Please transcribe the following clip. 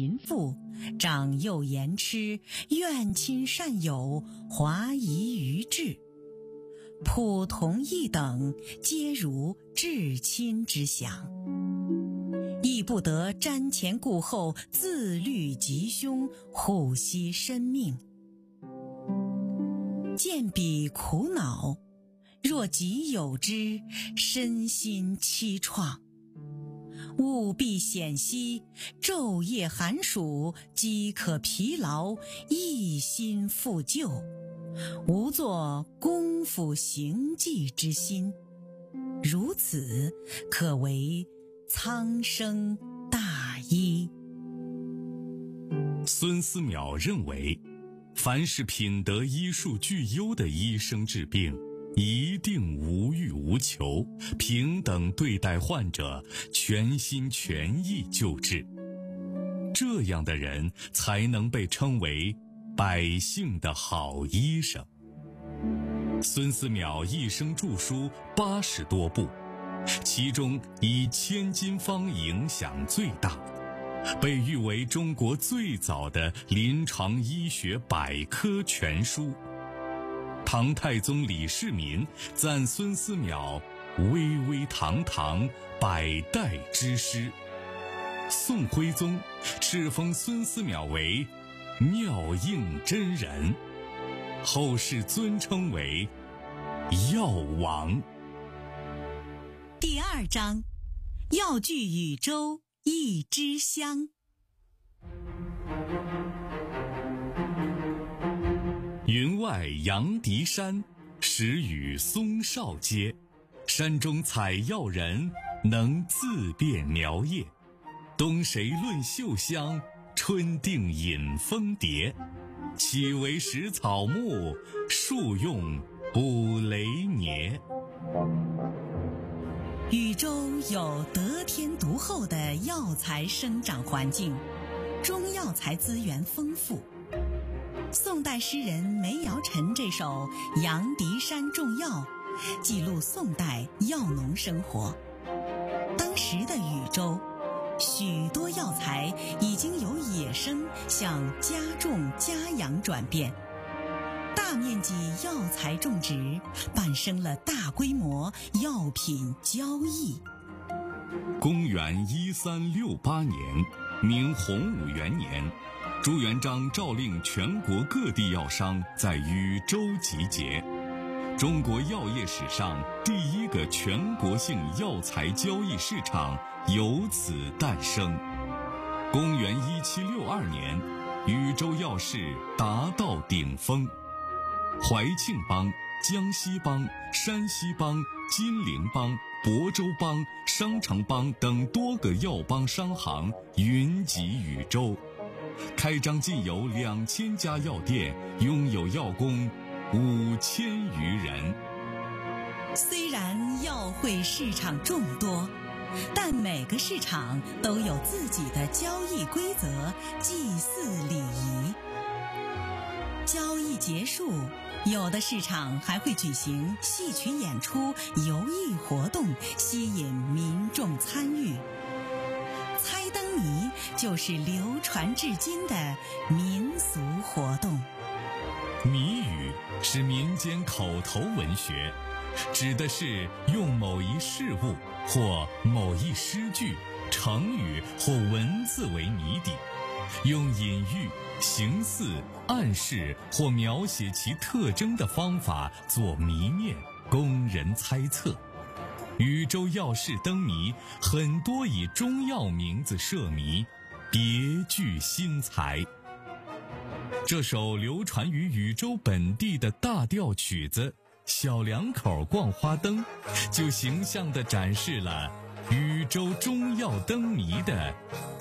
贫富，长幼言痴，怨亲善友，华夷于志。普同一等，皆如至亲之想。亦不得瞻前顾后，自虑吉凶，护惜生命。见彼苦恼，若己有之，身心凄怆。务必险息，昼夜寒暑，饥渴疲劳，一心复救，无作功夫行迹之心。如此，可为苍生大医。 孙思邈认为，凡是品德医术俱优的医生治病，一定无欲无求，平等对待患者，全心全意救治。这样的人才能被称为百姓的好医生。孙思邈一生著书80多部，其中以《千金方》影响最大，被誉为中国最早的临床医学百科全书。唐太宗李世民赞孙思邈巍巍堂堂，百代之师。宋徽宗敕封孙思邈为妙应真人，后世尊称为药王。 第2章，药具禹州一支香。 云外杨荻山，时与松梢接。山中采药人，能自辨苗叶。冬谁论秀香，春定饮蜂蝶。岂为食草木，树用补雷年。 禹州有得天独厚的药材生长环境，中药材资源丰富。宋代诗人梅尧臣这首《杨荻山种药》，记录宋代药农生活。当时的禹州，许多药材已经由野生向家种家养转变，大面积药材种植伴生了大规模药品交易。 公元1368年，明洪武元年，朱元璋诏令全国各地药商在禹州集结，中国药业史上第一个全国性药材交易市场由此诞生。公元1762年，禹州药市达到顶峰，怀庆帮、江西帮、山西帮、金陵帮、亳州帮、商城帮等多个药帮商行云集禹州，开张近有2000家药店，拥有药工5000余人。 虽然药会市场众多，但每个市场都有自己的交易规则、祭祀礼仪。交易结束，有的市场还会举行戏曲演出、游艺活动，吸引民众参与。猜灯谜就是流传至今的民俗活动。 谜语是民间口头文学，指的是用某一事物或某一诗句、成语或文字为谜底，用隐喻、形似、暗示或描写其特征的方法做谜面，供人猜测。禹州药市灯谜很多以中药名字设谜，别具新才。这首流传于禹州本地的大调曲子《小两口逛花灯》，就形象地展示了禹州中药灯谜的